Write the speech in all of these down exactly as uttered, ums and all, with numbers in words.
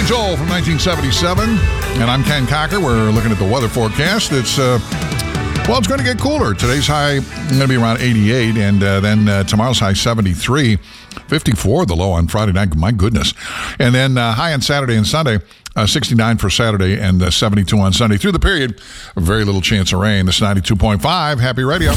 Joel from nineteen seventy-seven, and I'm Ken Cocker. We're looking at the weather forecast. It's, uh, well, it's going to get cooler. Today's high going to be around eighty-eight, and uh, then uh, tomorrow's high seventy-three, fifty-four the low on Friday night. My goodness. And then uh, high on Saturday and Sunday, uh, sixty-nine for Saturday and uh, seventy-two on Sunday. Through the period, very little chance of rain. This is ninety-two point five. Happy Radio.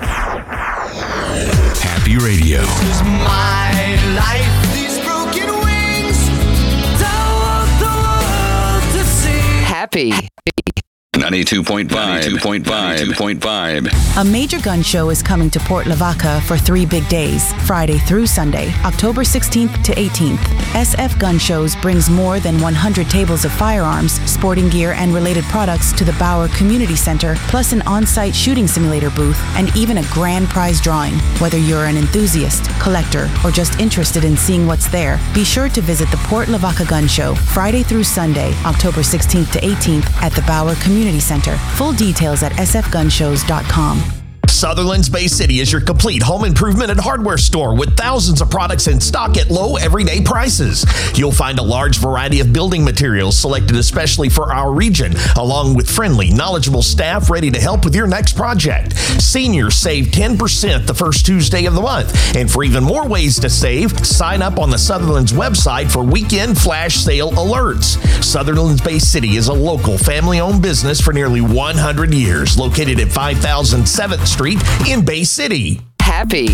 Happy Radio. This is my life. These broken wings. Don't want the world to see. Happy. ninety-two point five. ninety-two point five. ninety-two point five. A major gun show is coming to Port Lavaca for three big days, Friday through Sunday, October sixteenth to eighteenth. S F Gun Shows brings more than one hundred tables of firearms, sporting gear, and related products to the Bauer Community Center, plus an on-site shooting simulator booth, and even a grand prize drawing. Whether you're an enthusiast, collector, or just interested in seeing what's there, be sure to visit the Port Lavaca Gun Show, Friday through Sunday, October sixteenth to eighteenth, at the Bauer Community Center. Full details at s f gun shows dot com. Sutherland's Bay City is your complete home improvement and hardware store with thousands of products in stock at low everyday prices. You'll find a large variety of building materials selected especially for our region, along with friendly, knowledgeable staff ready to help with your next project. Seniors save ten percent the first Tuesday of the month. And for even more ways to save, sign up on the Sutherland's website for weekend flash sale alerts. Sutherland's Bay City is a local family-owned business for nearly one hundred years, located at five thousand seventh Street in Bay City. Happy.